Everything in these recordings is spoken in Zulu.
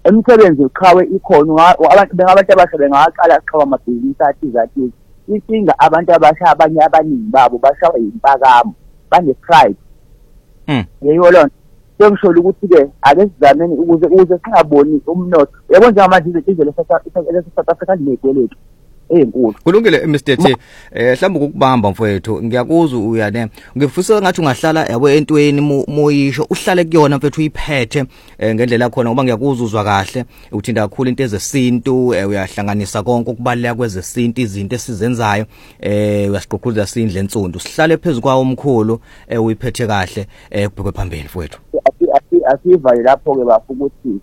Emsebenzi uqhawe ikhono abantu abasha bengaqala aqhawe amabhizinisi athize. Inkinga abantu abasha abanye abaningi babo bashawa impakamo bane-pride. Yeyo lona sengisho ukuthi ke ake sizameni ukuze singaboni umnotho. Yabo njengamanje izinto South Africa linekweletu ezinkulu. Kulungile Mr T, mhlawumbe ukukubamba mfowethu ngiyakuzwa uyane. Ngifisa ngathi ungahlala yabo entweni moyisho uhlale kuyona mfethu uyiphethe ngendlela khona ngoba ngiyakuzwa uzwa kahle uthinda kakhulu into ezesintu uyahlanganisa konke ukubaleka kwezesintu izinto esizenzayo uyasiqhuqhuza sindle ensonto sihlale phezulu kwawo omkhulu uyiphethe kahle kubhekwe phambili mfowethu. Asivale lapho ke bafu ukuthi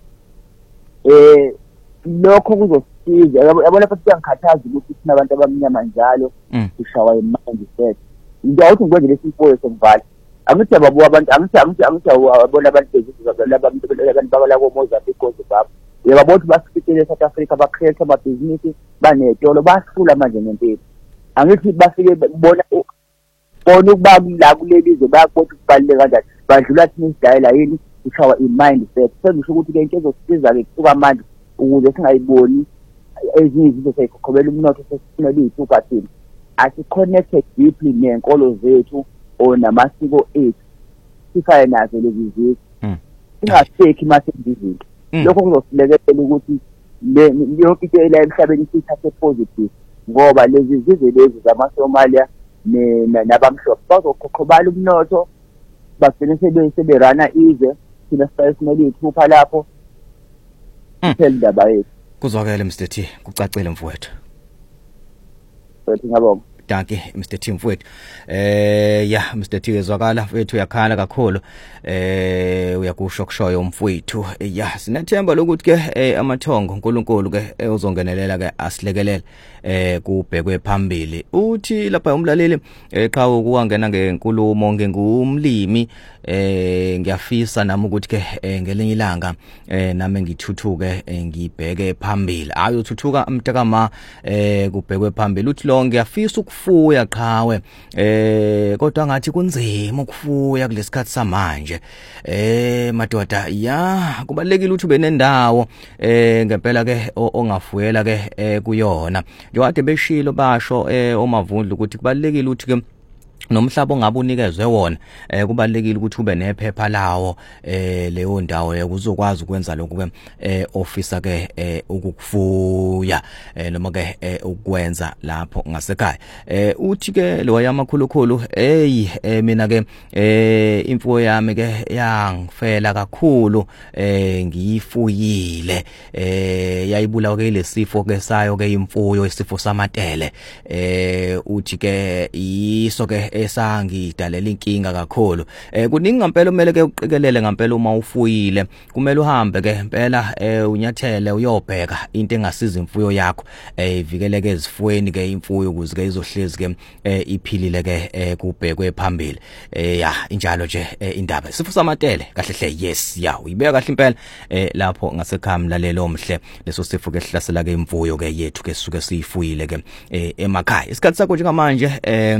lokho kuzosiza yabona futhi kuyangikhathaza ukuthi sina abantu abamnyama njalo ushawa imindset into awuthi ngikwenze lesifo semvalo angithi ababo abantu angithi abona abantu bezizwe abantu bakala ko Mozambique koze babo yabona basifikele eSouth Africa ba create amabhizinisi banetolo basifula manje ngempilo angithi bafike bona ukuba la kulelizwe bayakwazi ukubaleka kanjani badlula thina isidayela yini ushawa imindset sengisho ukuthi ke into ezosiza ke kusuka manje ukuze singayiboni ezinye izinto seyikhokhelwa umnotho sesifunela izithupa thina asi-connected deeply nenkolo zethu namasiko ethu sifane nazo lezi zinto singaseki izinto lokho kuzosilekelela ukuthi yonke into la emhlabeni sithathe positive ngoba lezi zizwe lezi zamaSomalia nabamhlophe bazoqoqobala umnotho bagcine seberana izwe thina sifunela izithupa lapho indaba yethu. Kuzwakele Mr T, kucacile mfowethu. Ngiyabonga. Danke Mr T mfowethu. Mr T ezwakala mfowethu uyakhala kakhulu. Uyakusho kushoyo mfowethu. Sinathemba lokuthi ke amathongo uNkulunkulu ke uzongenelela ke asilekelele kubhekwe phambili. Uthi lapha umlaleli qha ukuwangena ngenkulumo ngengumlimi ngiyafisa nami ukuthi ke ngelinye ilanga nami ngithuthuke ngibheke phambili ayothuthuka mntakama kubhekwe phambili uthi lo ngiyafisa ukufuya qhawe kodwa ngathi kunzima ukufuya kulesikhathi samanje madoda kubalekile ukuthi ube nendawo ngempela ke ongafuyela ke kuyona njengoba beshilo basho omavundla ukuthi kubalekile ukuthi ke nomhlaba ongabe unikezwe wona kubalekile ukuthi ube nephepha lawo leyo ndawo ukuzokwazi ukwenza lokho ke officer ke ukukufuya noma ke ukwenza lapho ngasekhaya uthi ke lo yamakhulukhulu mina ke imfuyo yami ke yangifela kakhulu ngiyifuyile yayibulawa ke lesifo ke sayo ke imfuyo isifo samatele uthi ke iso ke esangidalela inkinga kakhulu kuningi ngempela kumele ke uqikelele ngempela uma ufuyile kumele uhambe ke impela unyathele uyobheka into engasiza imfuyo yakho ivikeleke ezifweni ke imfuyo ukuze ke izohlezi ke iphilile ke kubhekwe phambili injalo nje indaba sifo samatele kahle hle yes uyibeka kahle impela lapho ngasekhaya mlalelo omhle leso sifo ke sihlasela ke imfuyo ke yethu ke suke siyifuyile ke emakhaya isikhathi sakho njengamanje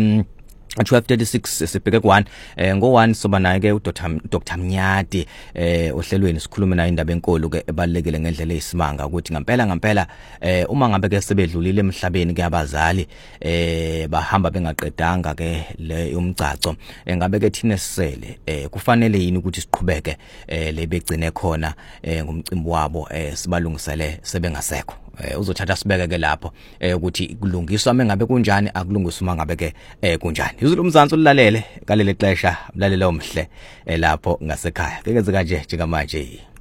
12:36 sibheke ku1 ngo1 soba naye ke uDr Mnyadi ohlelweni sikhuluma naye indaba enkulu ke ebalekile ngendlela eyisimanga ukuthi ngempela uma ngabe ke sebedlulile emhlabeni ke abazali bahamba bengaqedanga ke le umgcaco ngabe ke thina sisele kufanele yini ukuthi siqhubeke le begcine khona ngomcimbi wabo sibalungisele sebengasekho uzothatha sibeke ke lapho ukuthi kulungiswa mengabe kunjani akulungiswa mangabe ke kunjani izulu umzansi ulalele kalele xesha mlalelo omhle lapho ngasekhaya kekenzeka nje njengamanje